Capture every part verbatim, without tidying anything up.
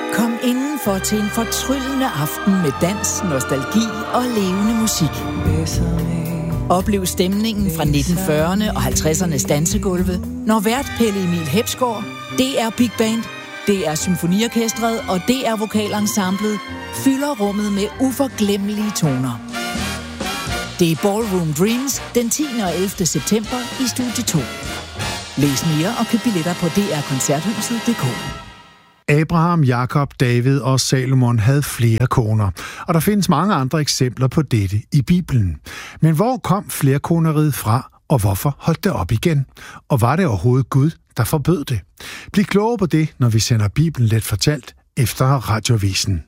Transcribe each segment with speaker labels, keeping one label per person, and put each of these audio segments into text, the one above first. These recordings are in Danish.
Speaker 1: Kom indenfor til en fortryllende aften med dans, nostalgi og levende musik. Oplev stemningen fra nitten fyrrerne og halvtredsernes dansegulve, når vært Pelle Emil Hepsgaard, D R Big Band, D R Symfoniorkestret og D R Vokalensemblet fylder rummet med uforglemmelige toner. Det er Ballroom Dreams den tiende og ellevte september i Studie to. Læs mere og køb billetter på d r koncerthuset punktum d k.
Speaker 2: Abraham, Jakob, David og Salomon havde flere koner, og der findes mange andre eksempler på dette i Bibelen. Men hvor kom flerkoneriget fra, og hvorfor holdt det op igen? Og var det overhovedet Gud, der forbød det? Bliv klogere på det, når vi sender Bibelen let fortalt efter Radioavisen.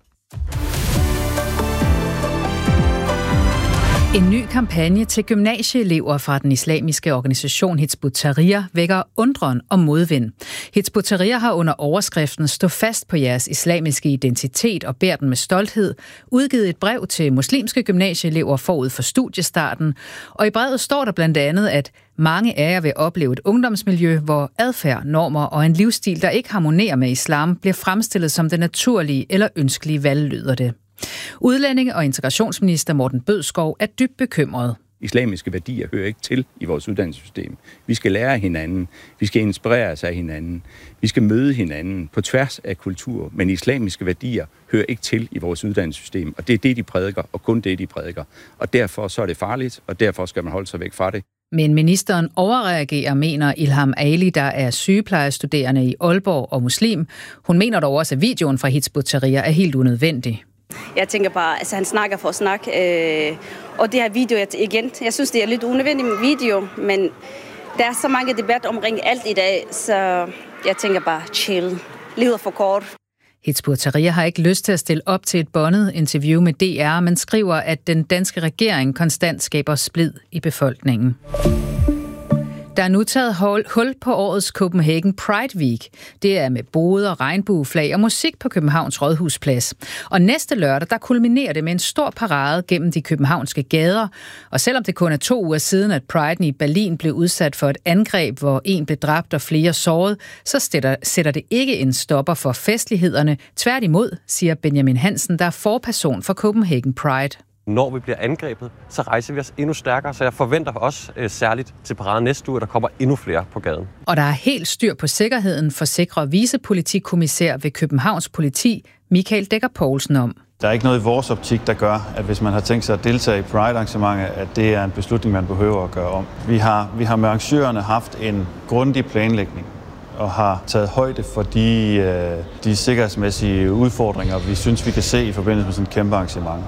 Speaker 3: En ny kampagne til gymnasieelever fra den islamiske organisation Hizb ut-Tahrir vækker undren og modvind. Hizb ut-Tahrir har under overskriften "Stå fast på jeres islamiske identitet og bær den med stolthed" udgivet et brev til muslimske gymnasieelever forud for studiestarten, og i brevet står der blandt andet, at mange af jer vil opleve et ungdomsmiljø, hvor adfærd, normer og en livsstil, der ikke harmonerer med islam, bliver fremstillet som det naturlige eller ønskelige valg, lyder det. Udlændinge- og integrationsminister Morten Bødskov er dybt bekymret.
Speaker 4: Islamiske værdier hører ikke til i vores uddannelsessystem. Vi skal lære af hinanden. Vi skal inspireres af hinanden. Vi skal møde hinanden på tværs af kultur. Men islamiske værdier hører ikke til i vores uddannelsessystem. Og det er det, de prædiker, og kun det, de prædiker. Og derfor så er det farligt, og derfor skal man holde sig væk fra det.
Speaker 3: Men ministeren overreagerer, mener Ilham Ali, der er sygeplejestuderende i Aalborg og muslim. Hun mener dog også, at videoen fra Hizb ut-Tahrir er helt unødvendig.
Speaker 5: Jeg tænker bare, altså han snakker for at snakke, øh, og det her video, jeg, igen, jeg synes, det er lidt unødvendigt med video, men der er så mange debat omkring alt i dag, så jeg tænker bare, chill, livet for kort.
Speaker 3: Hizb ut-Tahrir har ikke lyst til at stille op til et båndet interview med D R, men skriver, at den danske regering konstant skaber splid i befolkningen. Der er nu taget hul på årets Copenhagen Pride Week. Det er med boder, regnbueflag og musik på Københavns Rådhusplads. Og næste lørdag, der kulminerer det med en stor parade gennem de københavnske gader. Og selvom det kun er to uger siden, at Priden i Berlin blev udsat for et angreb, hvor en blev dræbt og flere såret, så sætter det ikke en stopper for festlighederne. Tværtimod, siger Benjamin Hansen, der er forperson for Copenhagen Pride.
Speaker 6: Når vi bliver angrebet, så rejser vi os endnu stærkere, så jeg forventer også øh, særligt til paraden næste uge, at der kommer endnu flere på gaden.
Speaker 3: Og der er helt styr på sikkerheden, forsikrer vicepolitikommissær ved Københavns Politi, Michael Dækker Poulsen om.
Speaker 7: Der er ikke noget i vores optik, der gør, at hvis man har tænkt sig at deltage i Pride-arrangementet, at det er en beslutning, man behøver at gøre om. Vi har, vi har med arrangørerne haft en grundig planlægning og har taget højde for de, øh, de sikkerhedsmæssige udfordringer, vi synes, vi kan se i forbindelse med sådan et kæmpe arrangement.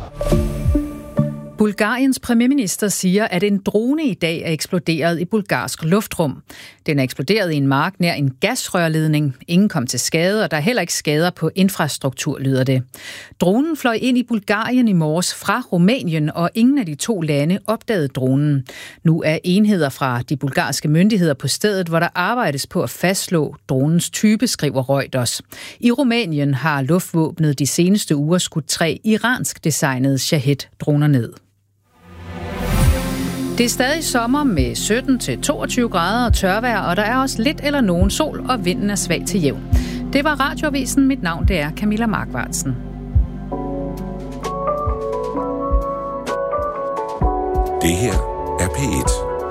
Speaker 3: Bulgariens premierminister siger, at en drone i dag er eksploderet i bulgarsk luftrum. Den er eksploderet i en mark nær en gasrørledning. Ingen kom til skade, og der er heller ikke skader på infrastruktur, lyder det. Dronen fløj ind i Bulgarien i morges fra Rumænien, og ingen af de to lande opdagede dronen. Nu er enheder fra de bulgarske myndigheder på stedet, hvor der arbejdes på at fastslå dronens type, skriver Reuters. I Rumænien har luftvåbnet de seneste uger skudt tre iransk designede Shahed-droner ned. Det er stadig sommer med sytten til toogtyve grader og tørvejr, og der er også lidt eller nogen sol, og vinden er svag til jævn. Det var Radioavisen. Mit navn det er Camilla Markvartsen.
Speaker 8: Det her er P et.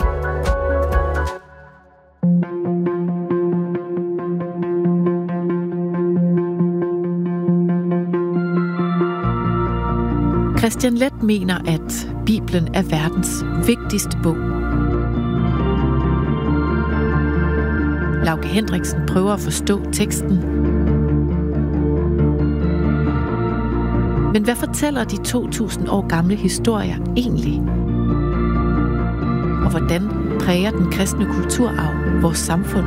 Speaker 9: Christian Leth mener, at Bibelen er verdens vigtigste bog. Lauke Hendriksen prøver at forstå teksten. Men hvad fortæller de to tusind år gamle historier egentlig? Og hvordan præger den kristne kulturarv vores samfund?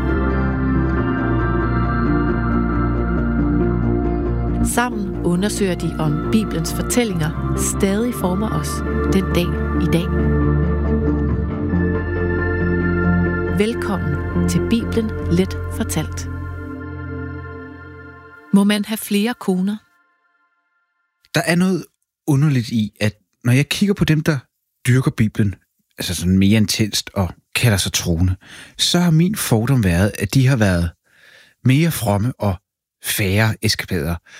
Speaker 9: Sammen undersøger de, om Bibelens fortællinger stadig former os den dag i dag. Velkommen til Bibelen let fortalt. Må man have flere koner?
Speaker 10: Der er noget underligt i, at når jeg kigger på dem, der dyrker Bibelen, altså sådan mere intenst og kalder sig troende, så har min fordom været, at de har været mere fromme og færre eskapader.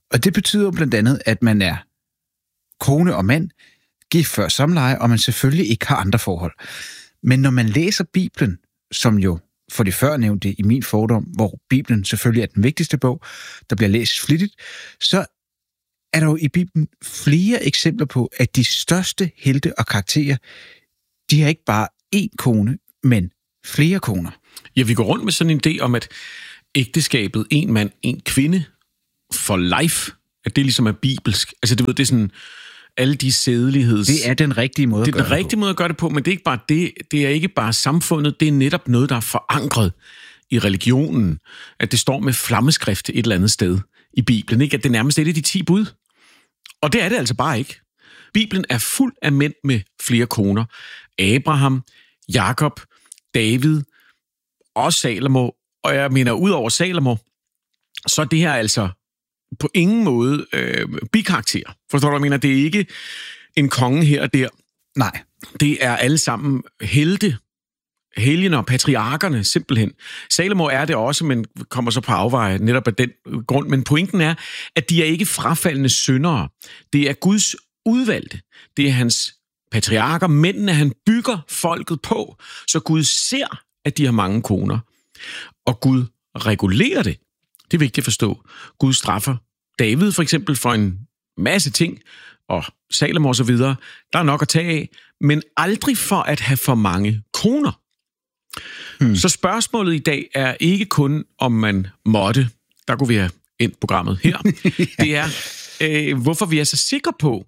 Speaker 10: Og det betyder jo blandt andet, at man er kone og mand, gift før samleje, og man selvfølgelig ikke har andre forhold. Men når man læser Bibelen, som jo for det førnævnte i min fordom, hvor Bibelen selvfølgelig er den vigtigste bog, der bliver læst flittigt, så er der jo i Bibelen flere eksempler på, at de største helte og karakterer, de har ikke bare én kone, men flere koner.
Speaker 11: Ja, vi går rundt med sådan en idé om, at ægteskabet, en mand, en kvinde, for life, at det ligesom er bibelsk. Altså, du ved, det er sådan alle de sædeligheds...
Speaker 10: Det er den rigtige måde at gøre det på.
Speaker 11: Det er den rigtige måde at gøre det på, men det er ikke bare det. Det er ikke bare samfundet, det er netop noget, der er forankret i religionen. At det står med flammeskrift et eller andet sted i Bibelen, ikke? At det nærmest er et af de ti bud. Og det er det altså bare ikke. Bibelen er fuld af mænd med flere koner. Abraham, Jakob, David og Salomo. Og jeg mener, ud over Salomo, så er det her altså på ingen måde øh, bikarakter. Forstår du, jeg mener? Det er ikke en konge her og der.
Speaker 10: Nej.
Speaker 11: Det er alle sammen helte, helgene og patriarkerne, simpelthen. Salomo er det også, men kommer så på afveje netop af den grund. Men pointen er, at de er ikke frafaldende syndere. Det er Guds udvalgte. Det er hans patriarker, mændene, han bygger folket på. Så Gud ser, at de har mange koner. Og Gud regulerer det. Det er vigtigt at forstå. Gud straffer David for eksempel for en masse ting, og Salomo og så videre. Der er nok at tage af, men aldrig for at have for mange koner. Hmm. Så spørgsmålet i dag er ikke kun, om man måtte. Der kunne vi have endt programmet her. Ja. Det er, øh, hvorfor vi er så sikre på,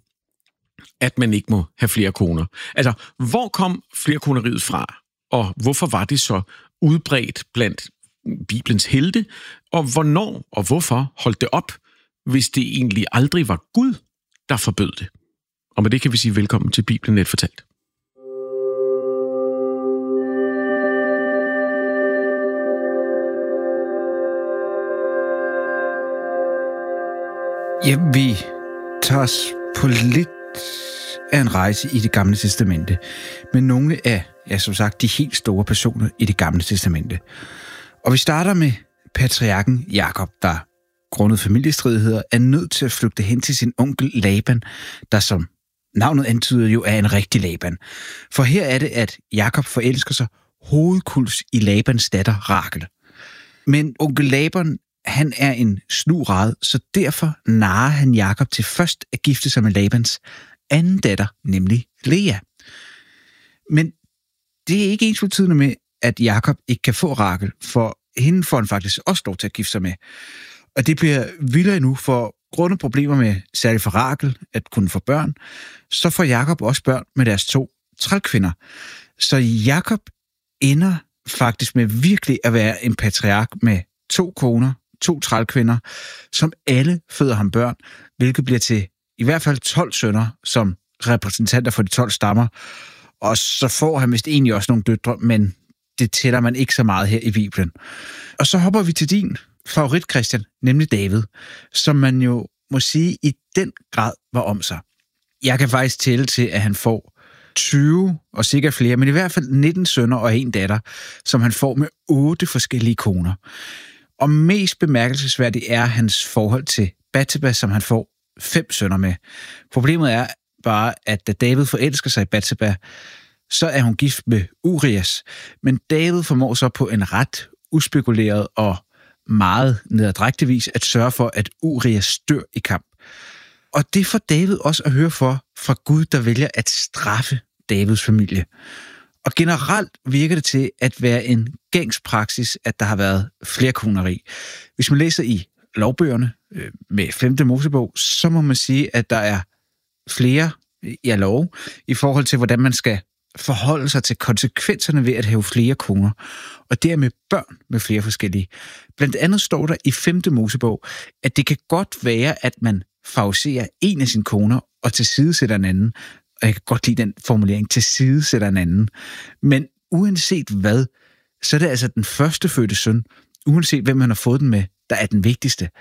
Speaker 11: at man ikke må have flere koner. Altså, hvor kom flerkoneriet fra? Og hvorfor var det så udbredt blandt Bibelens helte? Og hvornår og hvorfor holdt det op, hvis det egentlig aldrig var Gud, der forbød det? Og med det kan vi sige velkommen til Bibelen Net Fortalt.
Speaker 10: Ja, vi tager os på lidt af en rejse i Det Gamle Testamente, med nogle af, ja, som sagt, de helt store personer i Det Gamle Testamente. Og vi starter med patriarken Jakob, der grundet familiestridigheder er nødt til at flygte hen til sin onkel Laban, der som navnet antyder jo er en rigtig Laban. For her er det, at Jakob forelsker sig hovedkuls i Labans datter Rachel. Men onkel Laban, han er en snu rad, så derfor narrer han Jakob til først at gifte sig med Labans anden datter, nemlig Lea. Men det er ikke ensbetydende med, at Jakob ikke kan få Rachel, for hende får han faktisk også lov til at gifte sig med. Og det bliver vildere endnu, for grundet problemer med særligt for Rachel at kunne få børn, så får Jakob også børn med deres to trælkvinder. Så Jakob ender faktisk med virkelig at være en patriark med to koner, to trælkvinder, som alle føder ham børn, hvilket bliver til i hvert fald tolv sønner som repræsentanter for de tolv stammer. Og så får han vist egentlig også nogle døtre, men det tæller man ikke så meget her i Bibelen. Og så hopper vi til din favorit, Christian, nemlig David, som man jo må sige i den grad var om sig. Jeg kan faktisk tælle til, at han får tyve og sikkert flere, men i hvert fald nitten sønner og en datter, som han får med otte forskellige koner. Og mest bemærkelsesværdigt er hans forhold til Batseba, som han får fem sønner med. Problemet er bare, at da David forelsker sig i Batseba, så er hun gift med Urias. Men David formår så på en ret uspekuleret og meget nederdrægtig vis at sørge for, at Urias dør i kamp. Og det får David også at høre for fra Gud, der vælger at straffe Davids familie. Og generelt virker det til at være en gængs praksis, at der har været flerkoneri. Hvis man læser i lovbøgerne øh, med femte Mosebog, så må man sige, at der er flere ja, lov i forhold til, hvordan man skal forholde sig til konsekvenserne ved at have flere koner, og dermed børn med flere forskellige. Blandt andet står der i femte Mosebog, at det kan godt være, at man favoriserer en af sine koner og tilsidesætter en anden, og jeg kan godt lide den formulering, tilsidesætter en anden. Men uanset hvad, så er det altså den førstefødte søn, uanset hvem man har fået den med, der er den vigtigste.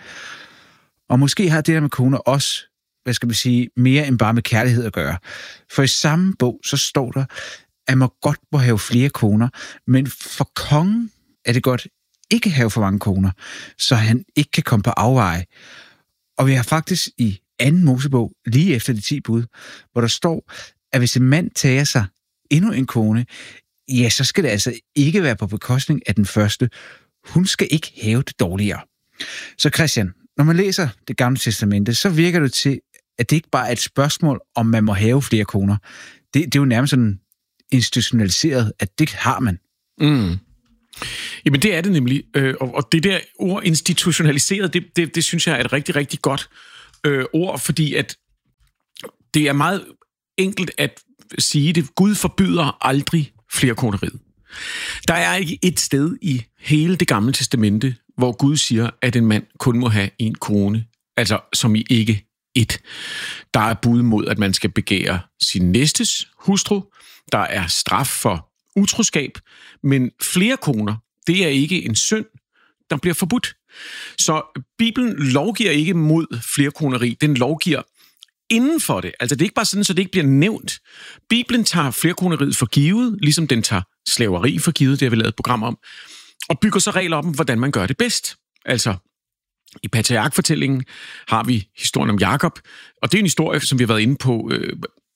Speaker 10: Og måske har det der med koner også, hvad skal man sige, mere end bare med kærlighed at gøre. For i samme bog, så står der, at man godt må have flere koner, men for kongen er det godt ikke have for mange koner, så han ikke kan komme på afveje. Og vi har faktisk i anden Mosebog, lige efter de ti bud, hvor der står, at hvis en mand tager sig endnu en kone, ja, så skal det altså ikke være på bekostning af den første. Hun skal ikke have det dårligere. Så Christian, når man læser Det Gamle Testamente, så virker det til, at det ikke bare er et spørgsmål, om man må have flere koner. Det, det er jo nærmest sådan institutionaliseret, at det har man.
Speaker 11: Mm. Jamen det er det nemlig, øh, og, og det der ord institutionaliseret, det, det, det synes jeg er et rigtig, rigtig godt øh, ord, fordi at det er meget enkelt at sige det. Gud forbyder aldrig flerkoneriet. Der er ikke et sted i hele Det Gamle Testamente, hvor Gud siger, at en mand kun må have en kone, altså som i ikke et. Der er bud mod, at man skal begære sin næstes hustru. Der er straf for utroskab, men flere koner, det er ikke en synd, der bliver forbudt. Så Bibelen lovgiver ikke mod flerkoneri, den lovgiver inden for det. Altså det er ikke bare sådan, så det ikke bliver nævnt. Bibelen tager flerkoneriet for givet, ligesom den tager slaveri for givet, det har vi lavet et program om, og bygger så regler om, hvordan man gør det bedst. Altså i patriarkfortællingen har vi historien om Jakob, og det er en historie, som vi har været inde på, øh,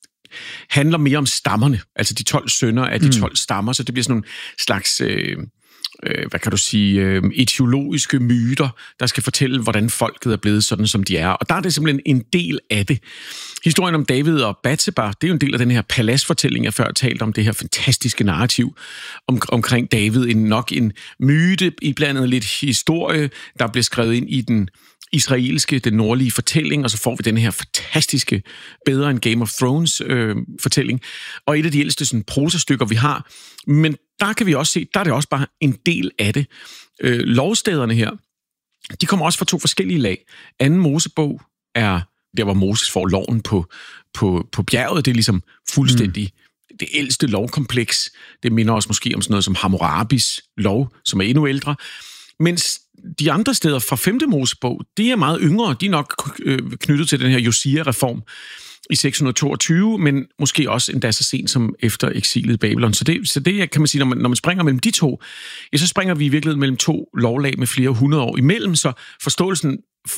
Speaker 11: handler mere om stammerne, altså de tolv sønner af de tolv stammer, så det bliver sådan nogle slags, øh, øh, hvad kan du sige, øh, etiologiske myter, der skal fortælle, hvordan folket er blevet sådan, som de er. Og der er det simpelthen en del af det. Historien om David og Batseba, det er jo en del af den her paladsfortælling, jeg før talte om, det her fantastiske narrativ om, omkring David, en nok en myte, iblandet lidt historie, der bliver skrevet ind i den israelske, den nordlige fortælling, og så får vi den her fantastiske, bedre end Game of Thrones øh, fortælling, og et af de ældste sådan, prosastykker, vi har. Men der kan vi også se, der er det også bare en del af det. Øh, lovstederne her, de kommer også fra to forskellige lag. Anden Mosebog er der, hvor Moses får loven på, på, på bjerget. Det er ligesom fuldstændig mm. det ældste lovkompleks. Det minder os måske om sådan noget som Hammurabis lov, som er endnu ældre. Mens de andre steder fra femte Mosebog, de er meget yngre. De er nok øh, knyttet til den her Josia-reform i seks hundrede toogtyve, men måske også endda så sent som efter eksilet i Babylon. Så det, så det kan man sige, når man, når man springer mellem de to, ja, så springer vi i virkeligheden mellem to lovlag med flere hundrede år imellem, så forståelsen,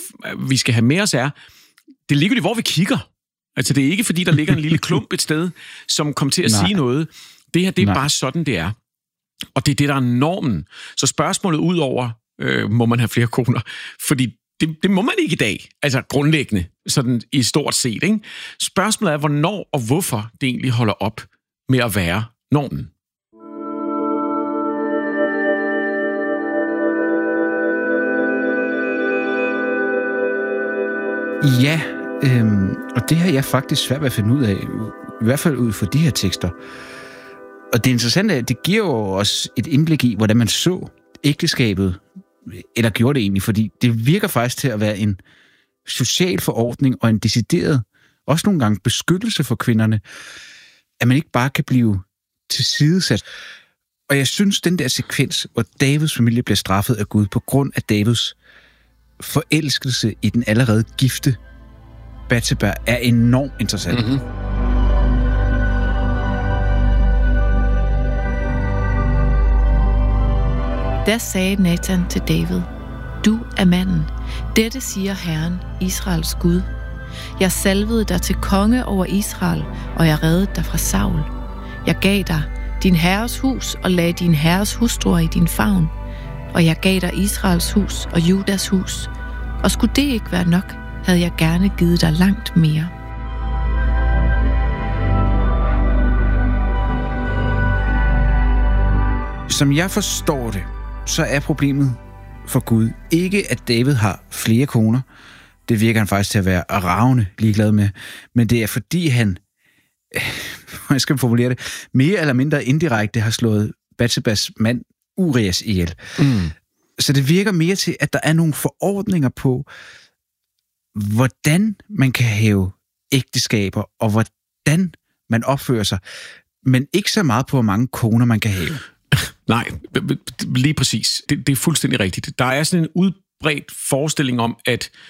Speaker 11: vi skal have med os er, det ligger jo, hvor vi kigger. Altså det er ikke, fordi der ligger en lille klump et sted, som kommer til at Nej. sige noget. Det her, det er Nej. bare sådan, det er. Og det er det, der er normen. Så spørgsmålet ud over, øh, må man have flere koner? Fordi det, det må man ikke i dag. Altså grundlæggende, sådan i stort set. Ikke? Spørgsmålet er, hvornår og hvorfor det egentlig holder op med at være normen.
Speaker 10: Ja, øhm, og det har jeg faktisk svært ved at finde ud af. I hvert fald ud fra de her tekster. Og det interessante er, at det giver jo også et indblik i, hvordan man så ægteskabet, eller gjorde det egentlig, fordi det virker faktisk til at være en social forordning og en decideret, også nogle gange beskyttelse for kvinderne, at man ikke bare kan blive tilsidesat. Og jeg synes, den der sekvens, hvor Davids familie bliver straffet af Gud på grund af Davids forelskelse i den allerede gifte Batseba, er enormt interessant. Mm-hmm.
Speaker 9: Der sagde Nathan til David, du er manden. Dette siger Herren, Israels Gud. Jeg salvede dig til konge over Israel, og jeg reddede dig fra Saul. Jeg gav dig din herres hus og lagde din herres hustruer i din favn. Og jeg gav dig Israels hus og Judas hus. Og skulle det ikke være nok, havde jeg gerne givet dig langt mere.
Speaker 10: Som jeg forstår det, så er problemet for Gud ikke, at David har flere koner. Det virker han faktisk til at være ravende ligeglad med. Men det er, fordi han, jeg skal formulere det, mere eller mindre indirekte har slået Batsebas mand Urias ihjel. Mm. Så det virker mere til, at der er nogle forordninger på, hvordan man kan have ægteskaber, og hvordan man opfører sig, men ikke så meget på, hvor mange koner man kan have.
Speaker 11: Nej, lige præcis. Det, det er fuldstændig rigtigt. Der er sådan en udbredt forestilling om, at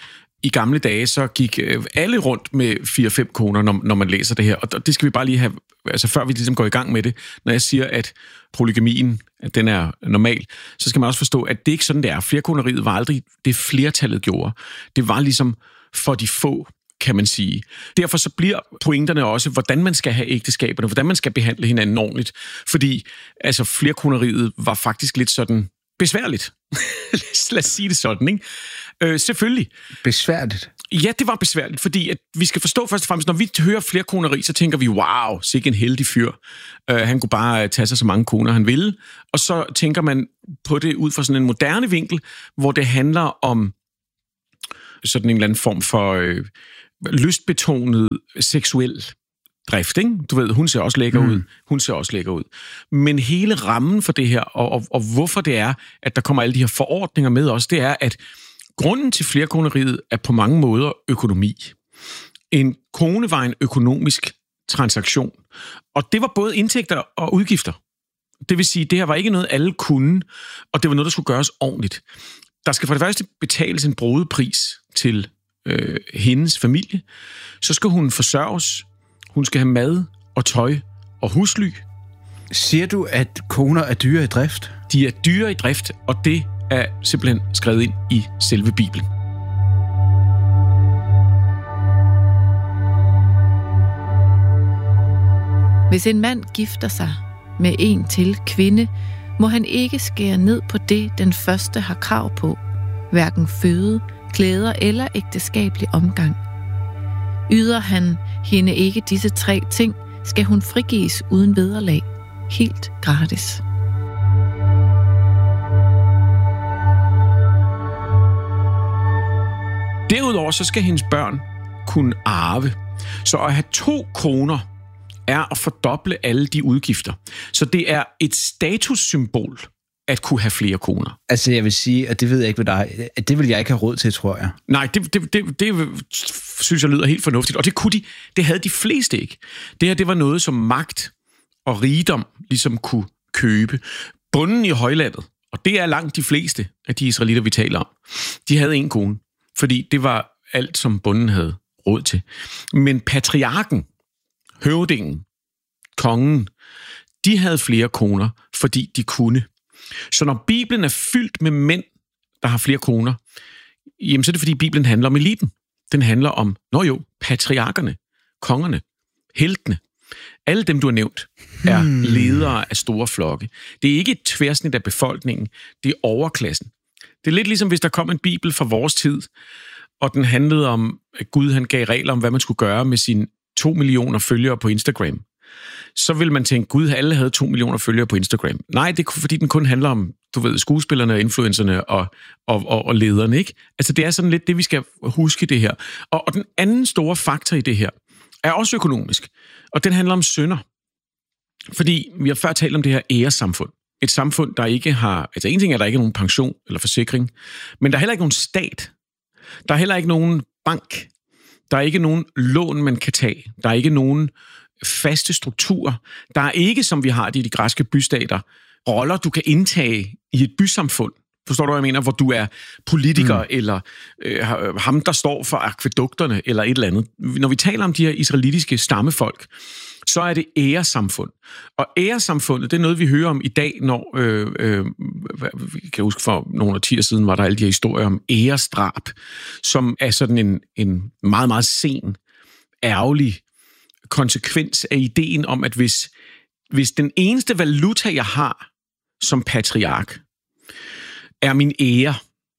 Speaker 11: i gamle dage, så gik øh, alle rundt med fire fem koner, når, når man læser det her. Og det skal vi bare lige have, altså før vi ligesom går i gang med det. Når jeg siger, at polygamien, at den er normal, så skal man også forstå, at det ikke sådan, det er. Flerkoneriet var aldrig det, flertallet gjorde. Det var ligesom for de få, kan man sige. Derfor så bliver pointerne også, hvordan man skal have ægteskaberne, hvordan man skal behandle hinanden ordentligt. Fordi altså, flerkoneriet var faktisk lidt sådan besværligt. Lad os sige det sådan, ikke? Øh, selvfølgelig.
Speaker 10: Besværligt?
Speaker 11: Ja, det var besværligt, fordi at vi skal forstå først og fremmest, når vi hører flerkoneri, så tænker vi, wow, sikke en heldig fyr. Uh, han kunne bare tage sig så mange koner, han ville. Og så tænker man på det ud fra sådan en moderne vinkel, hvor det handler om sådan en eller anden form for øh, lystbetonet seksuel drift, ikke? Du ved, hun ser også lækker mm. ud, hun ser også lækker ud. Men hele rammen for det her, og, og, og hvorfor det er, at der kommer alle de her forordninger med os, det er, at grunden til flerkoneriet er på mange måder økonomi. En kone var en økonomisk transaktion, og det var både indtægter og udgifter. Det vil sige, det her var ikke noget, alle kunne, og det var noget, der skulle gøres ordentligt. Der skal for det første betales en brudepris til øh, hendes familie. Så skal hun forsørges. Hun skal have mad og tøj og husly.
Speaker 10: Siger du, at koner er dyre i drift?
Speaker 11: De er dyre i drift, og det er simpelthen skrevet ind i selve Bibelen.
Speaker 9: Hvis en mand gifter sig med en til kvinde, må han ikke skære ned på det, den første har krav på, hverken føde, klæder eller ægteskabelig omgang. Yder han hende ikke disse tre ting, skal hun frigives uden vederlag, helt gratis.
Speaker 11: Derudover så skal hendes børn kunne arve. Så at have to koner er at fordoble alle de udgifter. Så det er et statussymbol at kunne have flere koner.
Speaker 10: Altså jeg vil sige, at det ved jeg ikke med dig, at det vil jeg ikke have råd til, tror jeg.
Speaker 11: Nej, det, det, det, det synes jeg lyder helt fornuftigt, og det kunne de, det havde de fleste ikke. Det her, det var noget, som magt og rigdom ligesom kunne købe. Bonden i højlandet, og det er langt de fleste af de israelitter, vi taler om, de havde en kone, fordi det var alt, som bonden havde råd til. Men patriarken, høvdingen, kongen, de havde flere koner, fordi de kunne. Så når Bibelen er fyldt med mænd, der har flere koner, jamen så er det, fordi Bibelen handler om eliten. Den handler om, nå jo, patriarkerne, kongerne, heltene. Alle dem, du har nævnt, er hmm. ledere af store flokke. Det er ikke et tværsnit af befolkningen, det er overklassen. Det er lidt ligesom, hvis der kom en bibel fra vores tid, og den handlede om, at Gud han gav regler om, hvad man skulle gøre med sine to millioner følgere på Instagram. Så vil man tænke, Gud, alle havde to millioner følgere på Instagram. Nej, det er fordi, den kun handler om, du ved, skuespillerne, influencerne og, og, og, og lederne, ikke? Altså, det er sådan lidt det, vi skal huske det her. Og, og den anden store faktor i det her er også økonomisk, og den handler om synder. Fordi vi har før talt om det her æresamfund. Et samfund, der ikke har... Altså, en ting er, at der ikke er nogen pension eller forsikring, men der er heller ikke nogen stat. Der er heller ikke nogen bank. Der er ikke nogen lån, man kan tage. Der er ikke nogen faste strukturer. Der er ikke, som vi har det i de græske bystater, roller, du kan indtage i et bysamfund. Forstår du, hvad jeg mener? Hvor du er politiker, mm. eller øh, ham, der står for akvædukterne, eller et eller andet. Når vi taler om de her israelitiske stammefolk, så er det æresamfund. Og æresamfundet, det er noget, vi hører om i dag, når, øh, øh, jeg kan huske for nogle årtier siden, var der alle de her historier om æresdrab, som er sådan en, en meget, meget sen, ærgerlig konsekvens af ideen om, at hvis, hvis den eneste valuta, jeg har som patriark, er min ære,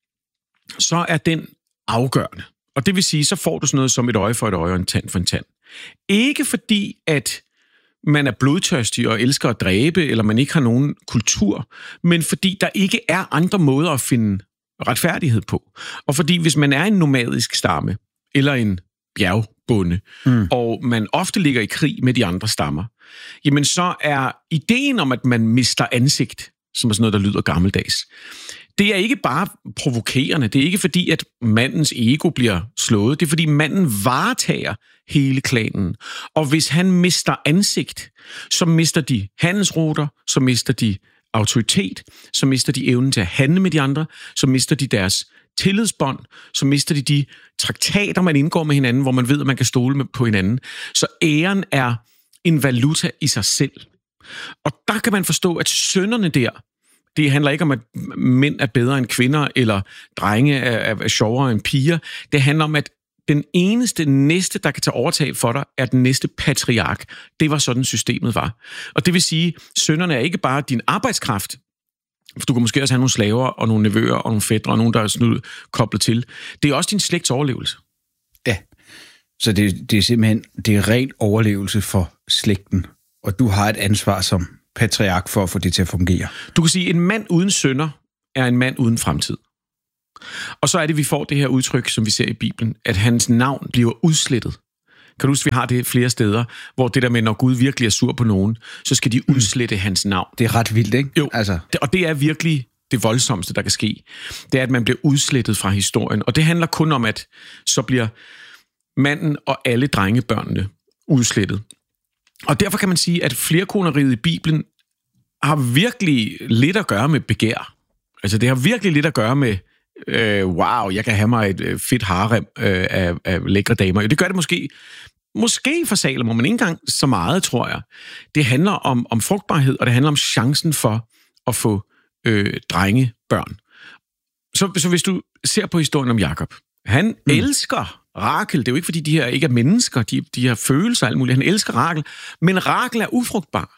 Speaker 11: så er den afgørende. Og det vil sige, så får du sådan noget som et øje for et øje og en tand for en tand. Ikke fordi, at man er blodtørstig og elsker at dræbe, eller man ikke har nogen kultur, men fordi der ikke er andre måder at finde retfærdighed på. Og fordi hvis man er en nomadisk stamme, eller en bjergbonde, mm. og man ofte ligger i krig med de andre stammer, jamen så er ideen om, at man mister ansigt, som er sådan noget, der lyder gammeldags, det er ikke bare provokerende. Det er ikke fordi, at mandens ego bliver slået. Det er fordi, manden varetager hele klanen. Og hvis han mister ansigt, så mister de handelsruter, så mister de autoritet, så mister de evnen til at handle med de andre, så mister de deres tillidsbånd, så mister de de traktater, man indgår med hinanden, hvor man ved, at man kan stole med på hinanden. Så æren er en valuta i sig selv. Og der kan man forstå, at synderne der, det handler ikke om, at mænd er bedre end kvinder, eller drenge er, er sjovere end piger. Det handler om, at den eneste næste, der kan tage overtag for dig, er den næste patriark. Det var sådan, systemet var. Og det vil sige, synderne er ikke bare din arbejdskraft. Du kan måske også have nogle slaver, og nogle nevøer, og nogle fætre, og nogen, der er snudt koblet til. Det er også din slægts overlevelse.
Speaker 10: Ja, så det, det er simpelthen det er ren overlevelse for slægten. Og du har et ansvar som patriark for at få det til at fungere.
Speaker 11: Du kan sige, at en mand uden sønner er en mand uden fremtid. Og så er det, vi får det her udtryk, som vi ser i Bibelen, at hans navn bliver udslettet. Kan du huske, vi har det flere steder, hvor det der med, når Gud virkelig er sur på nogen, så skal de udslette mm. hans navn.
Speaker 10: Det er ret vildt, ikke?
Speaker 11: Jo, altså. Og det er virkelig det voldsomste, der kan ske. Det er, at man bliver udslettet fra historien. Og det handler kun om, at så bliver manden og alle drengebørnene udslettet. Og derfor kan man sige, at flerkoneriget i Bibelen har virkelig lidt at gøre med begær. Altså, det har virkelig lidt at gøre med Øh, wow, jeg kan have mig et øh, fedt harem øh, af, af lækre damer. Det gør det måske, måske for Salomo, men ikke engang så meget, tror jeg. Det handler om, om frugtbarhed, og det handler om chancen for at få øh, drengebørn. Så, så hvis du ser på historien om Jakob, han mm. elsker Rakel. Det er jo ikke, fordi de her ikke er mennesker, de, de har følelser og alt muligt. Han elsker Rakel, men Rakel er ufrugtbar.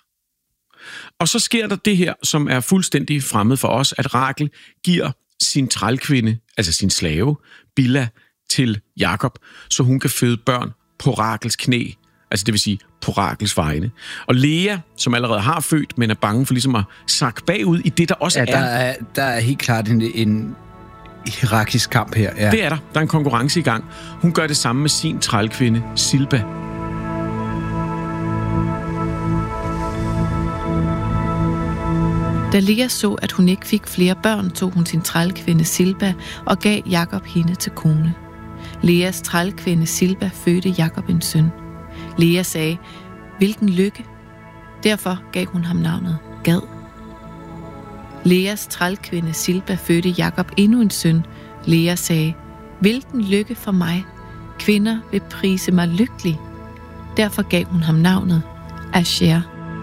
Speaker 11: Og så sker der det her, som er fuldstændig fremmed for os, at Rakel giver sin trælkvinde, altså sin slave, Bilha, til Jakob, så hun kan føde børn på Rakels knæ, altså det vil sige på Rakels vegne. Og Lea, som allerede har født, men er bange for ligesom at sakke bagud i det, der også
Speaker 10: ja,
Speaker 11: er...
Speaker 10: Der er, der er helt klart en, en hierarkisk kamp her. Ja.
Speaker 11: Det er der. Der er en konkurrence i gang. Hun gør det samme med sin trælkvinde, Silpa.
Speaker 9: Da Lea så, at hun ikke fik flere børn, tog hun sin trælkvinde Silpa og gav Jakob hende til kone. Leas trælkvinde Silpa fødte Jakob en søn. Lea sagde, hvilken lykke. Derfor gav hun ham navnet Gad. Leas trælkvinde Silpa fødte Jakob endnu en søn. Lea sagde, hvilken lykke for mig. Kvinder vil prise mig lykkelig. Derfor gav hun ham navnet Asher.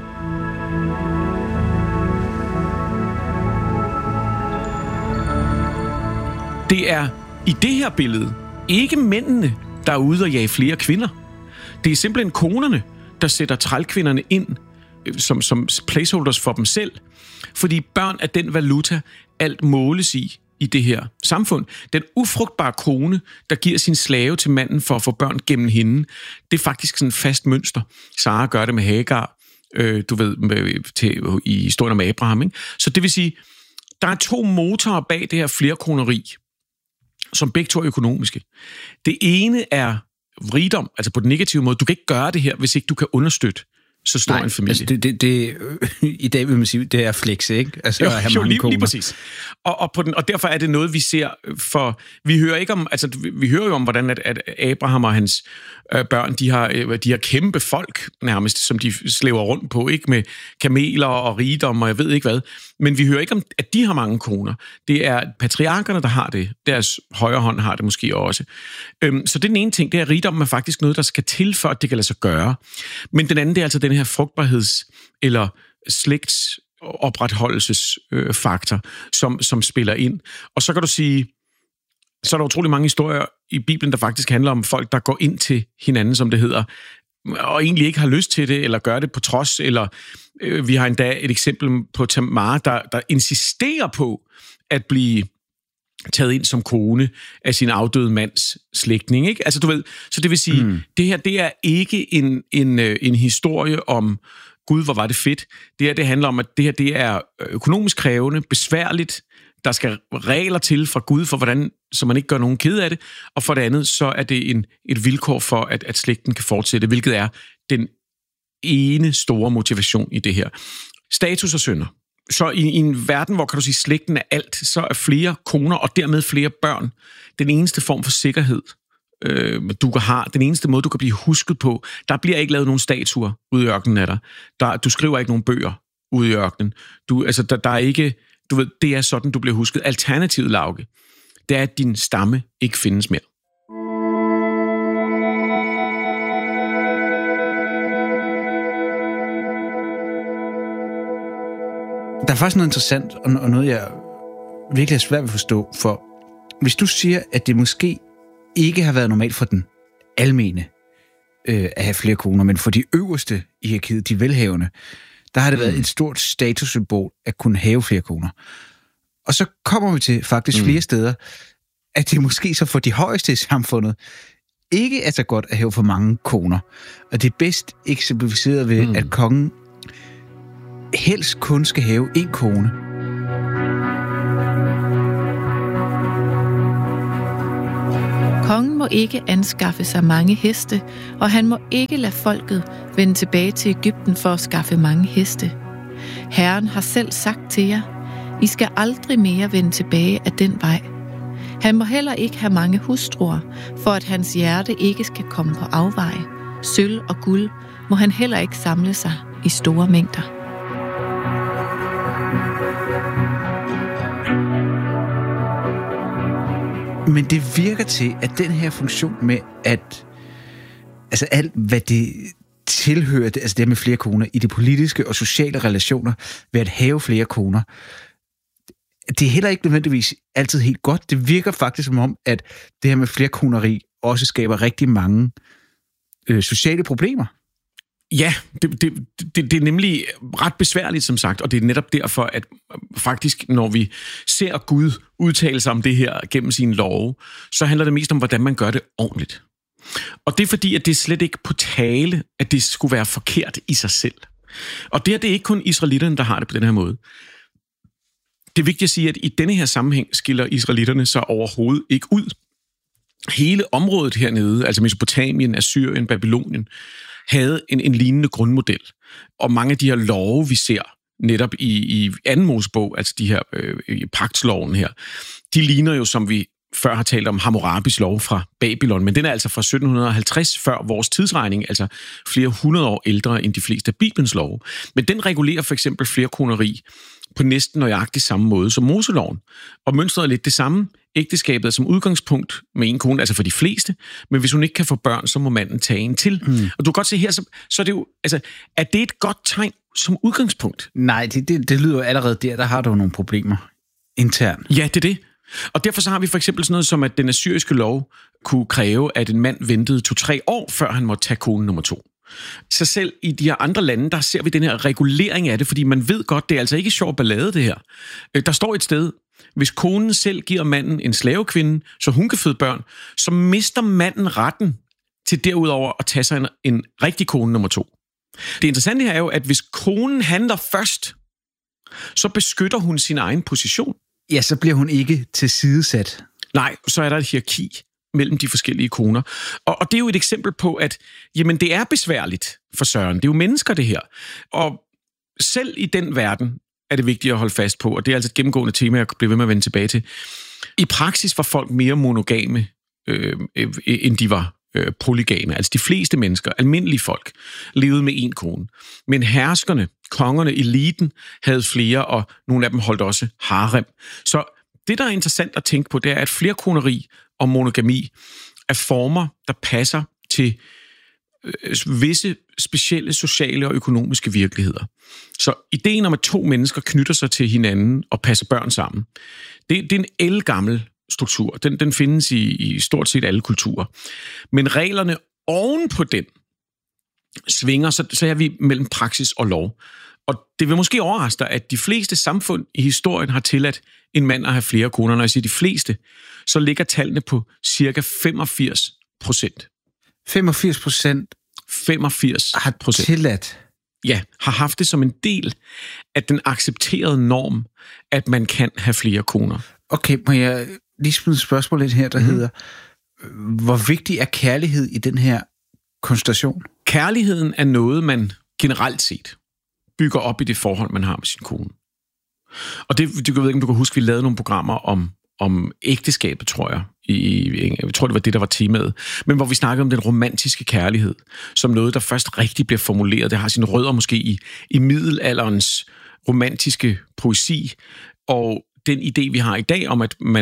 Speaker 11: Det er i det her billede ikke mændene, der er ude og jage flere kvinder. Det er simpelthen konerne, der sætter trælkvinderne ind som, som placeholders for dem selv. Fordi børn er den valuta, alt måles i i det her samfund. Den ufrugtbare kone, der giver sin slave til manden for at få børn gennem hende, det er faktisk sådan et fast mønster. Sara gør det med Hagar, øh, du ved, med, til, i historien om Abraham. Ikke? Så det vil sige, der er to motorer bag det her flerkoneri, som begge to er økonomiske. Det ene er rigdom, altså på den negative måde. Du kan ikke gøre det her, hvis ikke du kan understøtte så stor
Speaker 10: Nej,
Speaker 11: en familie.
Speaker 10: Altså det, det, det, i dag vil man sige, det er flexe, ikke? Altså
Speaker 11: jo,
Speaker 10: at have
Speaker 11: jo
Speaker 10: mange
Speaker 11: lige,
Speaker 10: koner.
Speaker 11: lige præcis. Og, og, på den, og derfor er det noget, vi ser for... Vi hører ikke om... Altså, vi, vi hører jo om, hvordan at, at Abraham og hans øh, børn, de har, øh, de har kæmpe folk nærmest, som de slæver rundt på, ikke? Med kameler og rigdom og jeg ved ikke hvad. Men vi hører ikke om, at de har mange koner. Det er patriarkerne, der har det. Deres højre hånd har det måske også. Øhm, så det er den ene ting, det er, at rigdom er faktisk noget, der skal til, for at det kan lade sig gøre. Men den anden, det er altså den her frugtbarheds- eller slægtsopretholdelsesfaktor, som, som spiller ind. Og så kan du sige, så er der utrolig mange historier i Bibelen, der faktisk handler om folk, der går ind til hinanden, som det hedder, og egentlig ikke har lyst til det, eller gør det på trods, eller øh, vi har endda et eksempel på Tamar, der, der insisterer på at blive taget ind som kone af sin afdøde mands slægtning, ikke? Altså, du ved, så det vil sige, mm. det her, det er ikke en, en, en historie om, Gud, hvor var det fedt. Det her, det handler om, at det her, det er økonomisk krævende, besværligt, der skal regler til fra Gud, for hvordan, så man ikke gør nogen ked af det, og for det andet, så er det en, et vilkår for, at, at slægten kan fortsætte, hvilket er den ene store motivation i det her. Status og synder. Så i, i en verden, hvor kan du sige, slægten er alt, så er flere koner og dermed flere børn den eneste form for sikkerhed, øh, du kan have. Den eneste måde, du kan blive husket på. Der bliver ikke lavet nogen statuer ude i ørkenen af dig. Der, du skriver ikke nogen bøger ude i ørkenen. Du, altså, der, der er ikke, du ved, det er sådan, du bliver husket. Alternativet, Lauke, det er, at din stamme ikke findes mere.
Speaker 10: Der er faktisk noget interessant, og noget, jeg virkelig er svært ved at forstå, for hvis du siger, at det måske ikke har været normalt for den almene øh, at have flere koner, men for de øverste i hierarkiet, de velhavende, der har det været et stort statussymbol at kunne have flere koner. Og så kommer vi til faktisk mm. flere steder, at det måske så for de højeste i samfundet ikke er så godt at have for mange koner. Og det er bedst eksemplificeret ved, mm. at kongen helst kun skal have én kone.
Speaker 9: Kongen må ikke anskaffe sig mange heste, og han må ikke lade folket vende tilbage til Egypten for at skaffe mange heste. Herren har selv sagt til jer, I skal aldrig mere vende tilbage af den vej. Han må heller ikke have mange hustruer, for at hans hjerte ikke skal komme på afveje. Sølv og guld må han heller ikke samle sig i store mængder.
Speaker 10: Men det virker til, at den her funktion med, at altså alt, hvad det tilhører, altså det med flere koner, i de politiske og sociale relationer, ved at have flere koner, det er heller ikke nødvendigvis altid helt godt. Det virker faktisk som om, at det her med flerkoneri også skaber rigtig mange øh, sociale problemer.
Speaker 11: Ja, det, det, det, det er nemlig ret besværligt, som sagt, og det er netop derfor, at faktisk, når vi ser Gud udtale sig om det her gennem sine love, så handler det mest om, hvordan man gør det ordentligt. Og det er fordi, at det er slet ikke på tale, at det skulle være forkert i sig selv. Og det er det ikke kun israelitterne, der har det på den her måde. Det er vigtigt at sige, at i denne her sammenhæng skiller israelitterne sig overhovedet ikke ud. Hele området hernede, altså Mesopotamien, Assyrien, Babylonien, havde en, en lignende grundmodel. Og mange af de her love, vi ser netop i, i anden Mosebog, altså de her øh, pagtsloven her, de ligner jo, som vi før har talt om, Hammurabis lov fra Babylon, men den er altså fra sytten halvtreds før vores tidsregning, altså flere hundrede år ældre end de fleste af Bibelens love. Men den regulerer for eksempel flerkoneri på næsten nøjagtig samme måde som Moseloven. Og mønstret er lidt det samme. Ægteskabet er som udgangspunkt med en kone, altså for de fleste, men hvis hun ikke kan få børn, så må manden tage en til. Mm. Og du kan godt se her, så, så er det jo, altså, er det et godt tegn som udgangspunkt?
Speaker 10: Nej, det, det, det lyder jo allerede der, der har du nogle problemer internt.
Speaker 11: Ja, det er det. Og derfor så har vi for eksempel sådan noget som, at den assyriske lov kunne kræve, at en mand ventede to-tre år, før han måtte tage kone nummer to. Så selv i de her andre lande, der ser vi den her regulering af det, fordi man ved godt, det er altså ikke sjov ballade, det her. Der står et sted, hvis konen selv giver manden en slavekvinde, så hun kan føde børn, så mister manden retten til derudover at tage sig en, en rigtig kone nummer to. Det interessante her er jo, at hvis konen handler først, så beskytter hun sin egen position.
Speaker 10: Ja, så bliver hun ikke tilsidesat.
Speaker 11: Nej, så er der et hierarki mellem de forskellige koner. Og, og det er jo et eksempel på, at jamen, det er besværligt for Søren. Det er jo mennesker, det her. Og selv i den verden er det vigtigt at holde fast på, og det er altså et gennemgående tema, jeg bliver ved med at vende tilbage til. I praksis var folk mere monogame, øh, øh, end de var øh, polygame. Altså de fleste mennesker, almindelige folk, levede med én kone. Men herskerne, kongerne, eliten, havde flere, og nogle af dem holdt også harem. Så det, der er interessant at tænke på, det er, at flerkoneri og monogami er former, der passer til visse specielle sociale og økonomiske virkeligheder. Så ideen om, at to mennesker knytter sig til hinanden og passer børn sammen, det, det er en ældgammel struktur. Den, den findes i, i stort set alle kulturer. Men reglerne oven på den svinger, så, så er vi mellem praksis og lov. Og det vil måske overraske dig, at de fleste samfund i historien har tilladt en mand at have flere koner. Når jeg siger de fleste, så ligger tallene på cirka femogfirs procent.
Speaker 10: femogfirs procent
Speaker 11: femogfirs
Speaker 10: har tilladt?
Speaker 11: Ja, har haft det som en del af den accepterede norm, at man kan have flere koner.
Speaker 10: Okay, må jeg lige smide et spørgsmål lidt her, der mm. hedder, hvor vigtig er kærlighed i den her konstellation?
Speaker 11: Kærligheden er noget, man generelt set bygger op i det forhold, man har med sin kone. Og det, jeg ved ikke, om du kan huske, vi lavede nogle programmer om, om ægteskabet, tror jeg. I, jeg tror, det var det, der var temaet. Men hvor vi snakkede om den romantiske kærlighed, som noget, der først rigtig bliver formuleret. Det har sine rødder måske i, i middelalderens romantiske poesi, og den idé, vi har i dag om, at man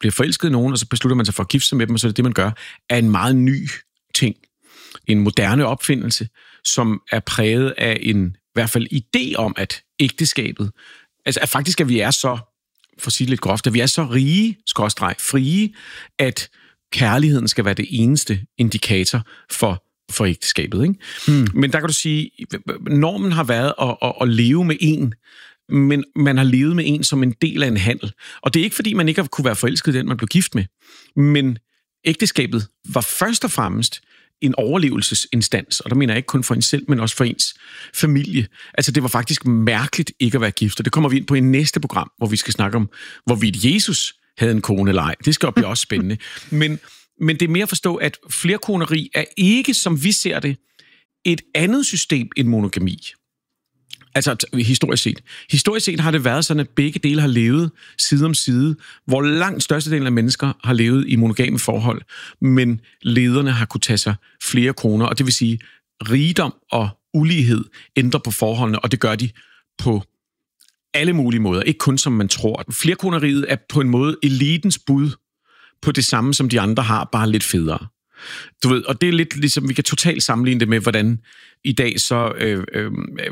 Speaker 11: bliver forelsket i nogen, og så beslutter man sig for at gifte sig med dem, og så er det det, man gør, er en meget ny ting. En moderne opfindelse, som er præget af en, i hvert fald, idé om, at ægteskabet, altså at faktisk, at vi er så, for at sige lidt groft, at vi er så rige, skråstreg, frie, at kærligheden skal være det eneste indikator for, for ægteskabet. Ikke? Hmm. Men der kan du sige, normen har været at, at, at leve med en, men man har levet med en som en del af en handel. Og det er ikke, fordi man ikke har kunne være forelsket i den, man blev gift med, men ægteskabet var først og fremmest en overlevelsesinstans, og der mener jeg ikke kun for en selv, men også for ens familie. Altså, det var faktisk mærkeligt ikke at være gift, og det kommer vi ind på i næste program, hvor vi skal snakke om, hvorvidt Jesus havde en kone eller ej. Det skal blive også spændende. Men, men det er mere at forstå, at flerkoneri er ikke, som vi ser det, et andet system end monogami. Altså historisk set. Historisk set har det været sådan, at begge dele har levet side om side, hvor langt størstedelen af mennesker har levet i monogame forhold, men lederne har kunne tage sig flere koner, og det vil sige, rigdom og ulighed ændrer på forholdene, og det gør de på alle mulige måder. Ikke kun som man tror. Flerkoneriet er på en måde elitens bud på det samme, som de andre har, bare lidt federe. Du ved, og det er lidt ligesom, vi kan totalt sammenligne det med, hvordan i dag så øh, øh,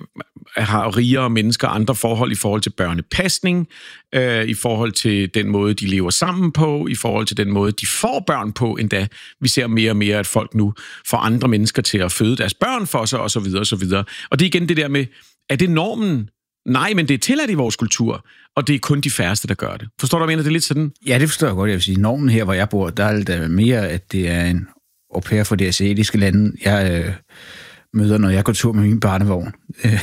Speaker 11: har rigere mennesker andre forhold i forhold til børnepasning, øh, i forhold til den måde, de lever sammen på, i forhold til den måde, de får børn på, endda. Vi ser mere og mere, at folk nu får andre mennesker til at føde deres børn for sig, og så videre, og så videre. Og det er igen det der med, er det normen? Nej, men det er tilladt i vores kultur, og det er kun de færreste, der gør det. Forstår du, hvad jeg mener? Det er lidt sådan?
Speaker 10: Ja, det forstår jeg godt. Jeg vil sige, normen her, hvor jeg bor, der er det mere, at det er en au pair for det asiatiske lande, jeg øh, møder, når jeg går tur med min barnevogn.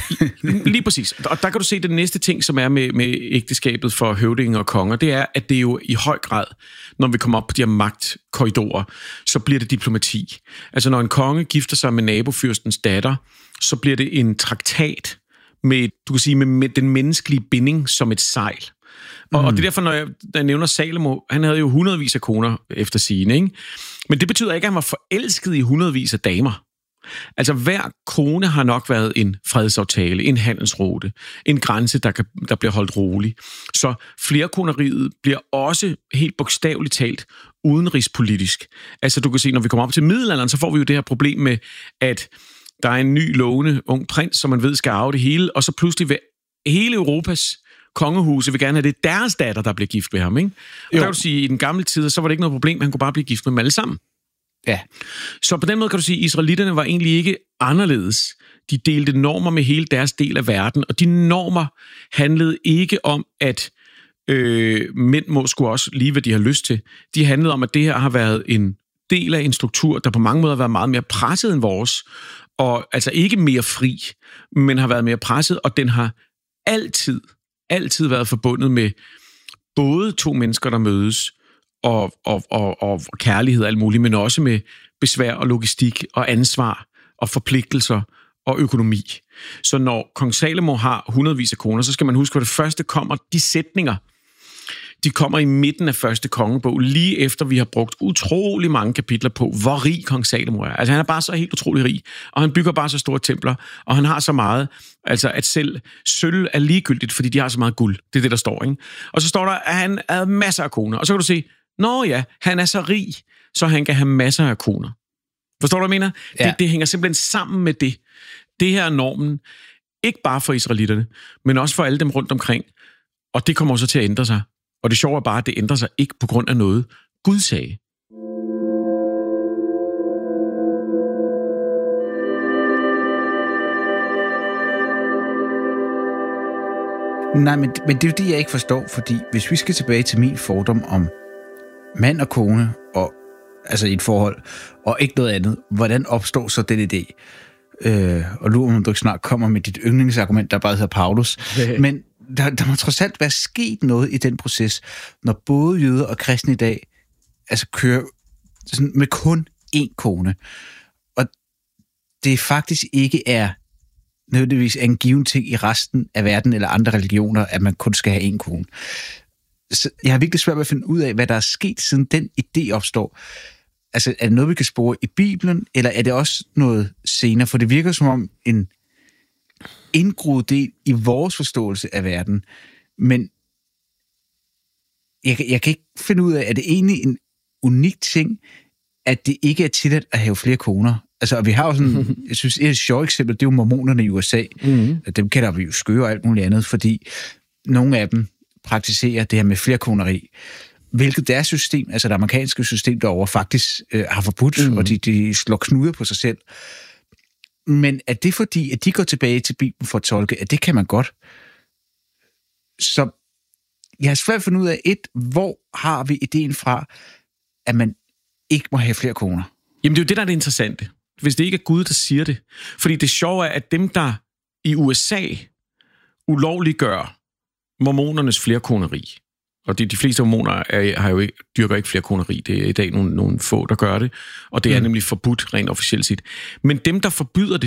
Speaker 11: Lige præcis. Og der kan du se, den næste ting, som er med, med ægteskabet for høvdinge og konger, det er, at det er jo i høj grad, når vi kommer op på de her magtkorridorer, så bliver det diplomati. Altså, når en konge gifter sig med nabofyrstens datter, så bliver det en traktat med, du kan sige, med, med den menneskelige binding som et sejl. Og, mm. og det er derfor, når jeg, når jeg nævner Salomo, han havde jo hundredvis af koner efter sigende, ikke? Men det betyder ikke, at han var forelsket i hundredvis af damer. Altså, hver kone har nok været en fredsaftale, en handelsrute, en grænse, der, kan, der bliver holdt rolig. Så flerkoneriet bliver også helt bogstaveligt talt udenrigspolitisk. Altså, du kan se, når vi kommer op til middelalderen, så får vi jo det her problem med, at der er en ny lovende ung prins, som man ved skal arve det hele, og så pludselig vil hele Europas kongehuse vil gerne have det deres datter, der bliver gift med ham, ikke? Og jo. Der kan du sige, i den gamle tid, så var det ikke noget problem, han kunne bare blive gift med dem alle sammen.
Speaker 10: Ja.
Speaker 11: Så på den måde kan du sige, at israelitterne var egentlig ikke anderledes. De delte normer med hele deres del af verden, og de normer handlede ikke om, at øh, mænd må skulle også lige, hvad de har lyst til. De handlede om, at det her har været en del af en struktur, der på mange måder har været meget mere presset end vores, og altså ikke mere fri, men har været mere presset, og den har altid, altid været forbundet med både to mennesker, der mødes, og, og, og, og kærlighed og alt muligt, men også med besvær og logistik og ansvar og forpligtelser og økonomi. Så når kong Salomo har hundredvis af koner, så skal man huske, at det første kommer, de sætninger, de kommer i midten af første kongebog, lige efter vi har brugt utrolig mange kapitler på, hvor rig kong Salomo er. Altså han er bare så helt utrolig rig, og han bygger bare så store templer, og han har så meget, altså at selv sølv er ligegyldigt, fordi de har så meget guld. Det er det, der står, ikke? Og så står der, at han har masser af koner, og så kan du se, nå ja, han er så rig, så han kan have masser af koner. Forstår du, hvad jeg mener? Ja. Det, det hænger simpelthen sammen med det. Det her er normen, ikke bare for israelitterne, men også for alle dem rundt omkring, og det kommer også til at ændre sig. Og det sjove er bare, at det ændrer sig ikke på grund af noget Gud sagde.
Speaker 10: Nej, men, men det er jo det, jeg ikke forstår, fordi hvis vi skal tilbage til min fordom om mand og kone, og, altså i et forhold, og ikke noget andet, hvordan opstår så den idé? Øh, og nu om du ikke snart kommer med dit yndlingsargument, der bare hedder Paulus. Men der, der må trods alt være sket noget i den proces, når både jøder og kristne i dag altså kører sådan med kun én kone. Og det faktisk ikke er nødvendigvis en given ting i resten af verden eller andre religioner, at man kun skal have én kone. Så jeg har virkelig svært ved at finde ud af, hvad der er sket, siden den idé opstår. Altså, er det noget, vi kan spore i Bibelen, eller er det også noget senere? For det virker som om en indgroet del i vores forståelse af verden. Men jeg, jeg kan ikke finde ud af, er det egentlig en unik ting, at det ikke er tilladt at have flere koner? Altså, og vi har jo sådan, jeg synes, et sjovt eksempel, det er jo mormonerne i U S A. Mm-hmm. Dem kalder vi jo skøre og alt muligt andet, fordi nogle af dem praktiserer det her med flerkoneri, hvilket deres system, altså det amerikanske system derovre, faktisk øh, har forbudt, mm-hmm. og de, de slår knuder på sig selv. Men er det fordi, at de går tilbage til Bibelen for at tolke, at det kan man godt? Så jeg har svært at finde ud af, et, hvor har vi ideen fra, at man ikke må have flere koner?
Speaker 11: Jamen det er jo det, der er det interessante. Hvis det ikke er Gud, der siger det. Fordi det sjove er, at dem, der i U S A ulovliggør mormonernes flerkoneri, og de, de fleste mormoner er, har jo ikke, dyrker ikke flerkoneri, det er i dag nogle, nogle få, der gør det, og det er mm. nemlig forbudt rent officielt set. Men dem, der forbyder det,